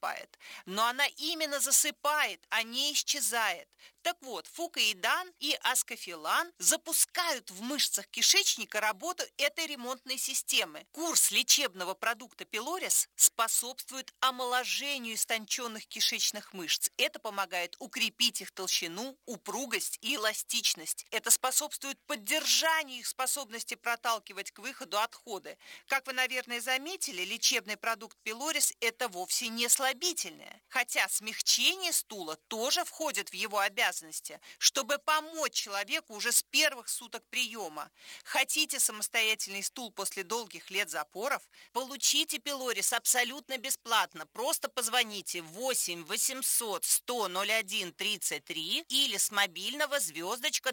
засыпает. Но она именно засыпает, а не исчезает. Так вот, фукоидан и аскофилан запускают в мышцах кишечника работу этой ремонтной системы. Курс лечебного продукта пилорис способствует омоложению истонченных кишечных мышц. Это помогает укрепить их толщину, упругость и эластичность. Это способствует поддержанию их способности проталкивать к выходу отходы. Как вы, наверное, заметили, лечебный продукт пилорис – это вовсе не слабительное. Хотя смягчение стула тоже входит в его обязанности, чтобы помочь человеку уже с первых суток приема. Хотите самостоятельный стул после долгих лет запоров? Получите пилорис абсолютно бесплатно. Просто позвоните 8 800 100 01 33 или с мобильного звездочка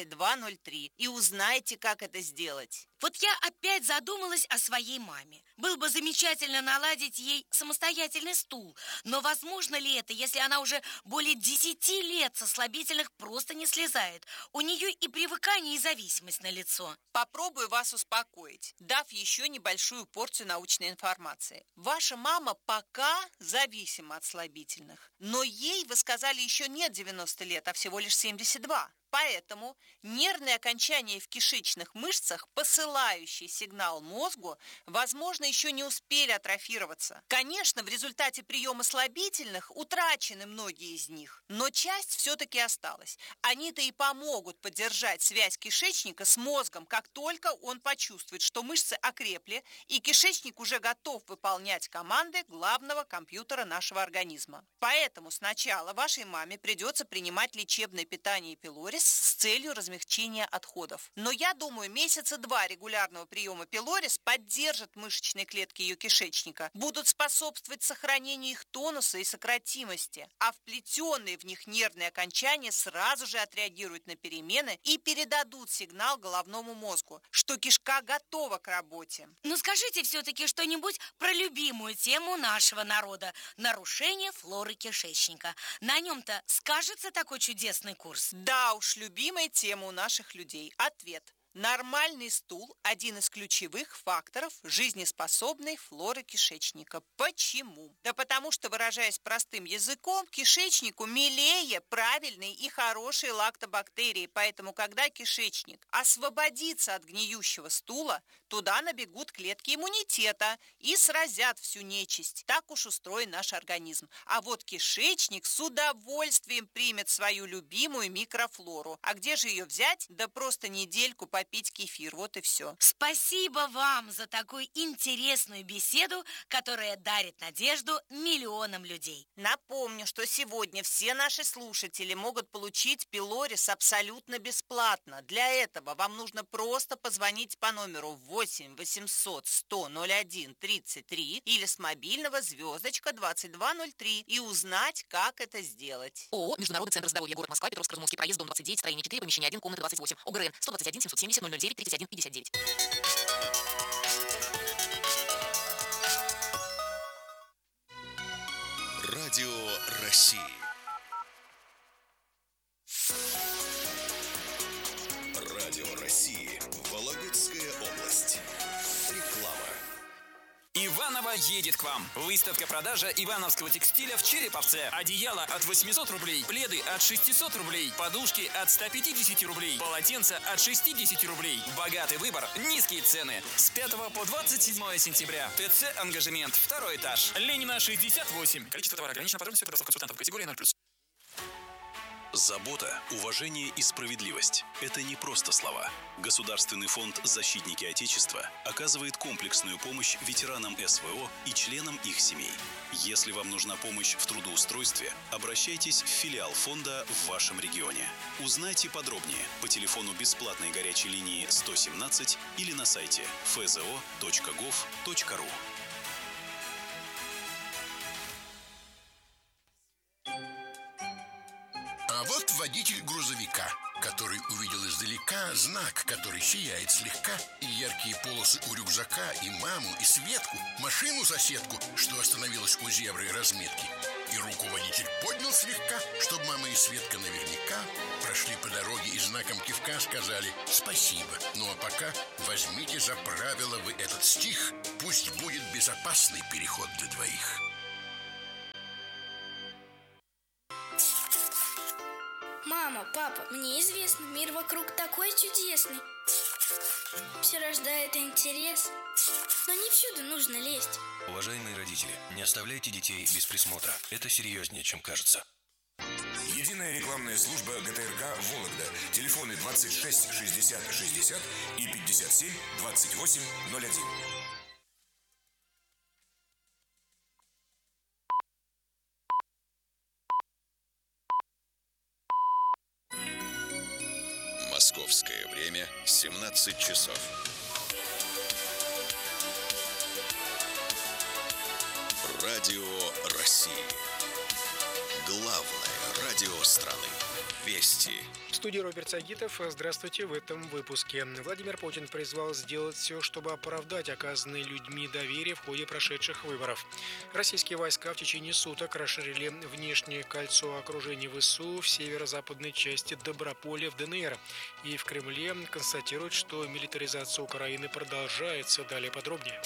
2203 и узнайте, как это сделать. Вот я опять задумалась о своей маме. Было бы замечательно наладить ей самостоятельный стул. Но возможно ли это, если она уже более 10 лет со слабительных просто не слезает? У нее и привыкание, и зависимость налицо. Попробую вас успокоить, дав еще небольшую порцию научной информации. Ваша мама пока зависима от слабительных, но ей, вы сказали, еще нет 90 лет, а всего лишь 72. Поэтому нервные окончания в кишечных мышцах, посылающие сигнал мозгу, возможно, еще не успели атрофироваться. Конечно, в результате приема слабительных утрачены многие из них, но часть все-таки осталась. Они-то и помогут поддержать связь кишечника с мозгом, как только он почувствует, что мышцы окрепли, и кишечник уже готов выполнять команды главного компьютера нашего организма. Поэтому сначала вашей маме придется принимать лечебное питание пилорис с целью размягчения отходов. Но я думаю, месяца 2 регулярного приема пилорис поддержат мышечные клетки ее кишечника, будут способствовать сохранению их тонуса и сократимости, а вплетенные в них нервные окончания сразу же отреагируют на перемены и передадут сигнал головному мозгу, что кишка готова к работе. Ну скажите все-таки что-нибудь про любимую тему нашего народа – нарушение флоры кишечника. На нем-то скажется такой чудесный курс? Да уж, любимая тема у наших людей. Ответ. Нормальный стул – один из ключевых факторов жизнеспособной флоры кишечника. Почему? Да потому что, выражаясь простым языком, кишечнику милее правильные и хорошие лактобактерии. Поэтому, когда кишечник освободится от гниющего стула, туда набегут клетки иммунитета и сразят всю нечисть. Так уж устроен наш организм. А вот кишечник с удовольствием примет свою любимую микрофлору. А где же ее взять? Да просто недельку попить кефир, вот и все. Спасибо вам за такую интересную беседу, которая дарит надежду миллионам людей. Напомню, что сегодня все наши слушатели могут получить пилорис абсолютно бесплатно. Для этого вам нужно просто позвонить по номеру 8 800 100 01 33 или с мобильного звездочка 2203 и узнать, как это сделать. ООО «Международный центр здоровья», город Москва, Петровско-Разумовский проезд, дом 29, строение 4, помещение 1, комната 28, ОГРН 121 770 009 31 59. Радио России. Радио России. Вологодская область. Реклама. Иваново едет к вам. Выставка-продажа ивановского текстиля в Череповце. Одеяло от 800 рублей, пледы от 600 рублей, подушки от 150 рублей, полотенца от 60 рублей. Богатый выбор, низкие цены. С 5 по 27 сентября. ТЦ «Ангажемент», 2 этаж. Ленина, 68. Количество товара ограничено. Подробности у консультантов категории 0+. Забота, уважение и справедливость – это не просто слова. Государственный фонд «Защитники Отечества» оказывает комплексную помощь ветеранам СВО и членам их семей. Если вам нужна помощь в трудоустройстве, обращайтесь в филиал фонда в вашем регионе. Узнайте подробнее по телефону бесплатной горячей линии 117 или на сайте fzo.gov.ru. А вот водитель грузовика, который увидел издалека знак, который сияет слегка, и яркие полосы у рюкзака, и маму, и Светку, машину-соседку, что остановилась у зебры разметки. И руку водитель поднял слегка, чтобы мама и Светка наверняка прошли по дороге и знаком кивка сказали «спасибо». Ну а пока возьмите за правило вы этот стих, пусть будет безопасный переход для двоих. Мама, папа, мне известно, мир вокруг такой чудесный. Все рождает интерес, но не всюду нужно лезть. Уважаемые родители, не оставляйте детей без присмотра. Это серьезнее, чем кажется. Единая рекламная служба ГТРК «Вологда». Телефоны 26 60 60 и 57 28 01. Московское время 17 часов. Радио России. Главное радио страны. Вести. В студии Роберт Сагитов. Здравствуйте. В этом выпуске. Владимир Путин призвал сделать все, чтобы оправдать оказанное людьми доверие в ходе прошедших выборов. Российские войска в течение суток расширили внешнее кольцо окружения ВСУ в северо-западной части Доброполя в ДНР. И в Кремле констатируют, что милитаризация Украины продолжается. Далее подробнее.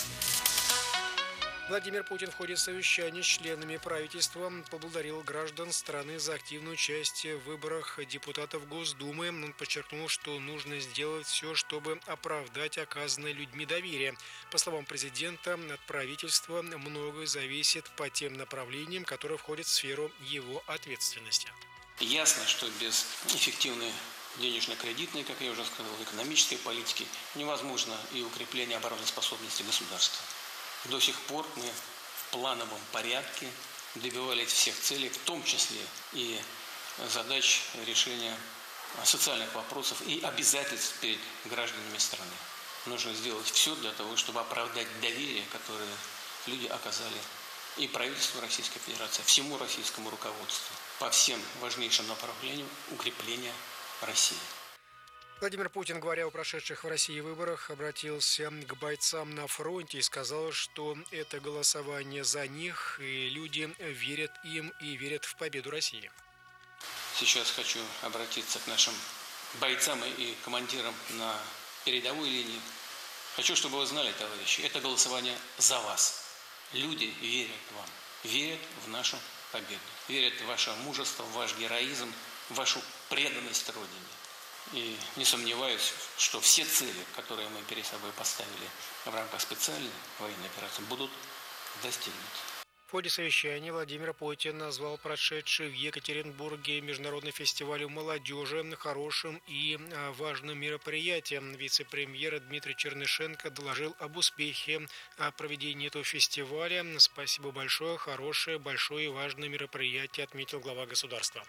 Владимир Путин в ходе совещания с членами правительства поблагодарил граждан страны за активное участие в выборах депутатов Госдумы. Он подчеркнул, что нужно сделать все, чтобы оправдать оказанное людьми доверие. По словам президента, от правительства многое зависит по тем направлениям, которые входят в сферу его ответственности. Ясно, что без эффективной денежно-кредитной, как я уже сказал, экономической политики невозможно и укрепление обороноспособности государства. До сих пор мы в плановом порядке добивались всех целей, в том числе и задач решения социальных вопросов и обязательств перед гражданами страны. Нужно сделать все для того, чтобы оправдать доверие, которое люди оказали и правительству Российской Федерации, всему российскому руководству по всем важнейшим направлениям укрепления России. Владимир Путин, говоря о прошедших в России выборах, обратился к бойцам на фронте и сказал, что это голосование за них, и люди верят им и верят в победу России. Сейчас хочу обратиться к нашим бойцам и командирам на передовой линии. Хочу, чтобы вы знали, товарищи, это голосование за вас. Люди верят вам, верят в нашу победу, верят в ваше мужество, в ваш героизм, в вашу преданность Родине. И не сомневаюсь, что все цели, которые мы перед собой поставили в рамках специальной военной операции, будут достигнуты. В ходе совещания Владимир Путин назвал прошедший в Екатеринбурге международный фестиваль молодежи хорошим и важным мероприятием. Вице-премьер Дмитрий Чернышенко доложил об успехе проведения этого фестиваля. Спасибо большое, хорошее, большое и важное мероприятие, отметил глава государства.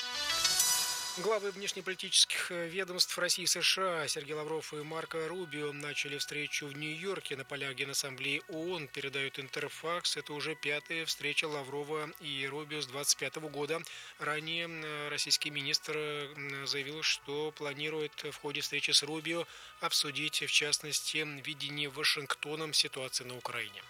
Главы внешнеполитических ведомств России и США Сергей Лавров и Марко Рубио начали встречу в Нью-Йорке на полях Генассамблеи ООН, передает Интерфакс. Это уже пятая встреча Лаврова и Рубио с 2025 года. Ранее российский министр заявил, что планирует в ходе встречи с Рубио обсудить, в частности, видение Вашингтоном ситуации на Украине.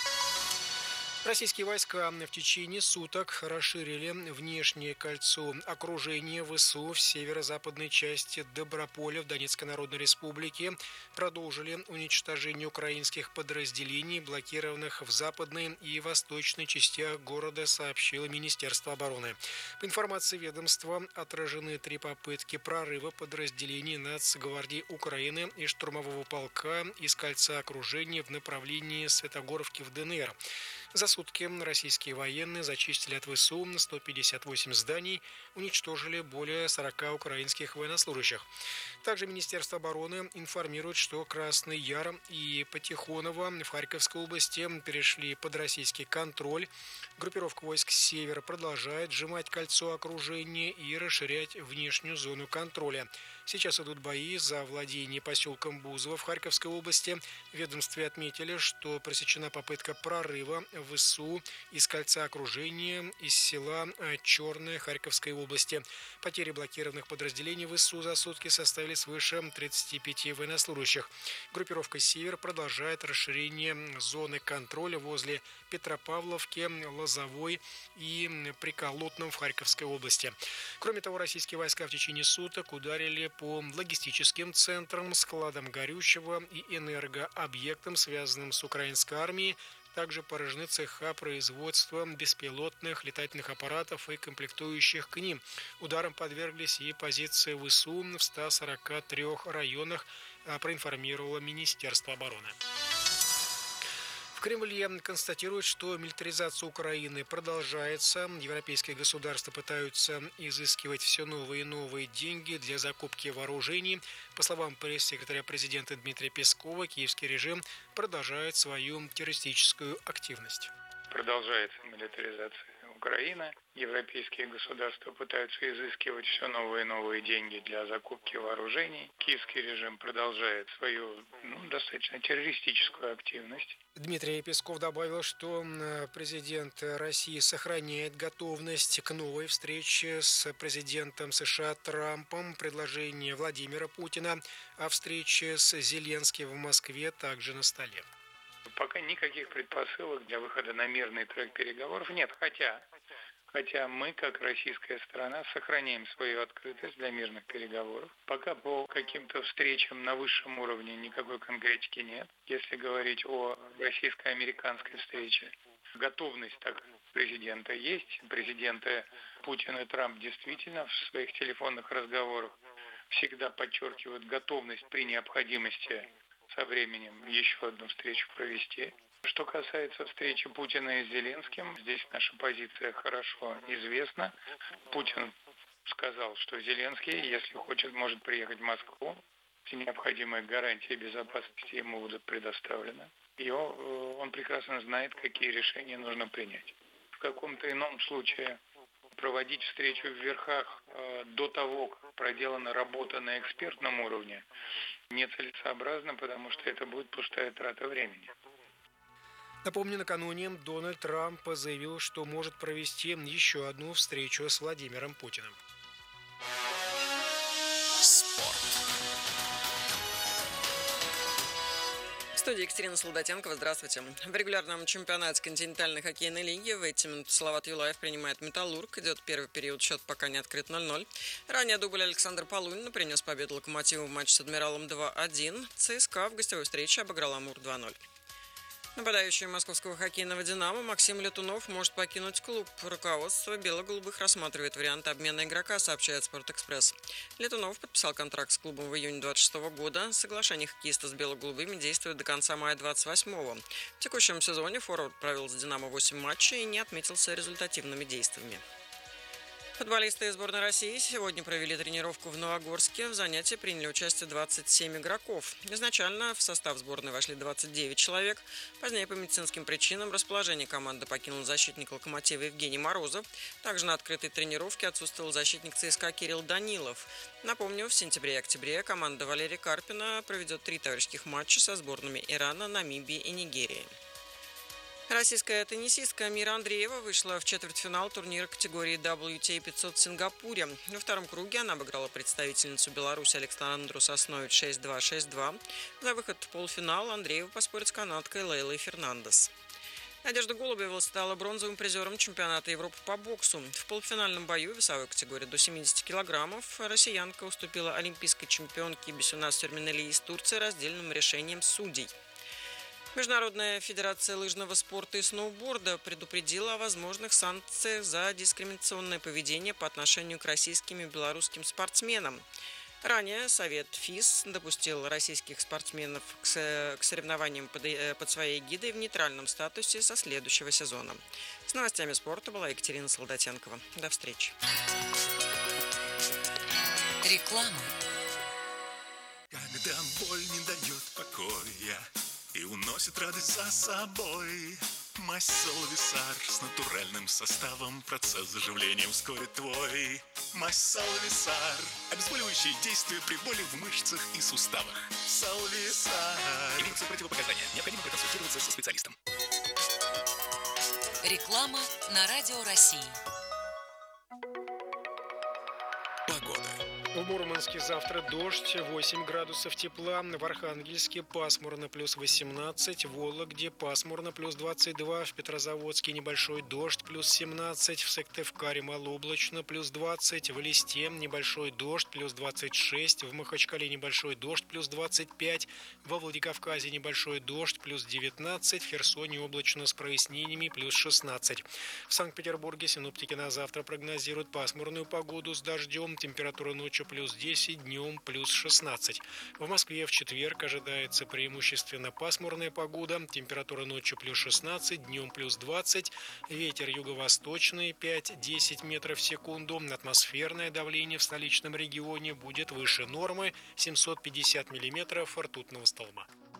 Российские войска в течение суток расширили внешнее кольцо окружения ВСУ в северо-западной части Доброполя в Донецкой Народной Республике, продолжили уничтожение украинских подразделений, блокированных в западной и восточной частях города, сообщило Министерство обороны. По информации ведомства, отражены 3 попытки прорыва подразделений Нацгвардии Украины и штурмового полка из кольца окружения в направлении Светогоровки в ДНР. За сутки российские военные зачистили от ВСУ 158 зданий, уничтожили более 40 украинских военнослужащих. Также Министерство обороны информирует, что Красный Яр и Потихоново в Харьковской области перешли под российский контроль. Группировка войск «Север» продолжает сжимать кольцо окружения и расширять внешнюю зону контроля. Сейчас идут бои за владение поселком Бузово в Харьковской области. В ведомстве отметили, что пресечена попытка прорыва ВСУ из кольца окружения из села Черное Харьковской области. Потери блокированных подразделений ВСУ за сутки составили свыше 35 военнослужащих. Группировка «Север» продолжает расширение зоны контроля возле Петропавловки, Лозовой и Приколотном в Харьковской области. Кроме того, российские войска в течение суток ударили по логистическим центрам, складам горючего и энергообъектам, связанным с украинской армией. Также поражены цеха производства беспилотных летательных аппаратов и комплектующих к ним. Ударом подверглись и позиции ВСУ в 143 районах, проинформировало Министерство обороны. В Кремле констатируют, что милитаризация Украины продолжается. Европейские государства пытаются изыскивать все новые и новые деньги для закупки вооружений. По словам пресс-секретаря президента Дмитрия Пескова, киевский режим продолжает свою террористическую активность. Продолжается милитаризация Украины. Европейские государства пытаются изыскивать все новые и новые деньги для закупки вооружений. Киевский режим продолжает свою достаточно террористическую активность. Дмитрий Песков добавил, что президент России сохраняет готовность к новой встрече с президентом США Трампом. Предложение Владимира Путина о встрече с Зеленским в Москве также на столе. Пока никаких предпосылок для выхода на мирный трек переговоров нет, хотя мы, как российская сторона, сохраняем свою открытость для мирных переговоров. Пока по каким-то встречам на высшем уровне никакой конкретики нет. Если говорить о российско-американской встрече, готовность так президента есть. Президенты Путин и Трамп действительно в своих телефонных разговорах всегда подчеркивают готовность при необходимости со временем еще одну встречу провести. Что касается встречи Путина и Зеленским, здесь наша позиция хорошо известна. Путин сказал, что Зеленский, если хочет, может приехать в Москву. Все необходимые гарантии безопасности ему будут предоставлены. И он прекрасно знает, какие решения нужно принять. В каком-то ином случае проводить встречу в верхах до того, как проделана работа на экспертном уровне, нецелесообразно, потому что это будет пустая трата времени. Напомню, накануне Дональд Трамп заявил, что может провести еще одну встречу с Владимиром Путиным. В студии Екатерина Солдатенкова. Здравствуйте. В регулярном чемпионате континентальной хоккейной лиги в эти минуты Салават Юлаев принимает «Металлург». Идет первый период, счет пока не открыт 0-0. Ранее дубль Александр Полунин принес победу «Локомотиву» в матче с «Адмиралом» 2-1. ЦСКА в гостевой встрече обыграл «Амур» 2-0. Нападающий московского хоккейного «Динамо» Максим Летунов может покинуть клуб. Руководство бело-голубых рассматривает вариант обмена игрока, сообщает «Спортэкспресс». Летунов подписал контракт с клубом в июне 26 года. Соглашение хоккеиста с бело-голубыми действует до конца мая 28-го. В текущем сезоне форвард провел с «Динамо» 8 матчей и не отметился результативными действиями. Футболисты сборной России сегодня провели тренировку в Новогорске. В занятии приняли участие 27 игроков. Изначально в состав сборной вошли 29 человек. Позднее по медицинским причинам расположение команды покинул защитник «Локомотива» Евгений Морозов. Также на открытой тренировке отсутствовал защитник ЦСКА Кирилл Данилов. Напомню, в сентябре и октябре команда Валерия Карпина проведет 3 товарищеских матча со сборными Ирана, Намибии и Нигерии. Российская теннисистка Мира Андреева вышла в четвертьфинал турнира категории WTA 500 в Сингапуре. Во втором круге она обыграла представительницу Беларуси Александру Соснович 6-2, 6-2. За выход в полуфинал Андреева поспорит с канадкой Лейлой Фернандес. Надежда Голубева стала бронзовым призером чемпионата Европы по боксу. В полуфинальном бою весовой категории до 70 килограммов россиянка уступила олимпийской чемпионке Бисюнас Сюрменели из Турции раздельным решением судей. Международная федерация лыжного спорта и сноуборда предупредила о возможных санкциях за дискриминационное поведение по отношению к российским и белорусским спортсменам. Ранее Совет ФИС допустил российских спортсменов к соревнованиям под своей эгидой в нейтральном статусе со следующего сезона. С новостями спорта была Екатерина Солдатенкова. До встречи. Реклама. Когда боль не дает покоя и уносит радость за собой, мазь Салвисар с натуральным составом процесс заживления ускорит твой. Мазь Салвисар. Обезболивающие действия при боли в мышцах и суставах. Салвисар. Имеются противопоказания. Необходимо проконсультироваться со специалистом. Реклама на Радио России. Погода. В Мурманске завтра дождь, 8 градусов тепла. В Архангельске пасмурно, плюс 18. В Вологде пасмурно, плюс 22. В Петрозаводске небольшой дождь, плюс 17. В Сыктывкаре малооблачно, плюс 20. В Элисте небольшой дождь, плюс 26. В Махачкале небольшой дождь, плюс 25. Во Владикавказе небольшой дождь, плюс 19. В Херсоне облачно с прояснениями, плюс 16. В Санкт-Петербурге синоптики на завтра прогнозируют пасмурную погоду с дождем. Температура ночью плюс 10, днем плюс 16. В Москве в четверг ожидается преимущественно пасмурная погода. Температура ночью плюс 16, днем плюс 20. Ветер юго-восточный 5-10 метров в секунду. Атмосферное давление в столичном регионе будет выше нормы 750 миллиметров ртутного столба.